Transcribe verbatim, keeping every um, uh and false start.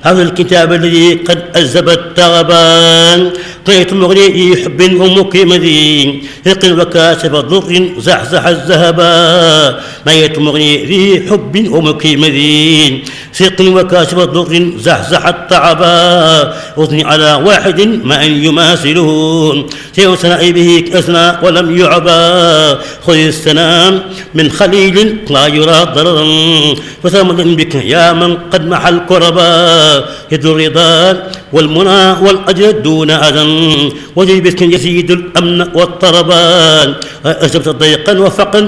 هذا الكتاب الذي قد أذب التغبان قيت مغني حب ومقيم ذي ثق وكاشف ضر زحزح الذهبا ميت مغني ذي حب ومقيم ذي ثق وكاشف ضر زحزح التعبا أثني على واحد ما أن يماثله سيء سنائي به أثنى ولم يعبا خذ السلام من خليل لا يرى ضررا فثمن بك يا من قد محى الكربا يد الرضا والمنى والأجر دون أذى وجيبك يزيد الأمن والطربان أجبت ضيقا وفقا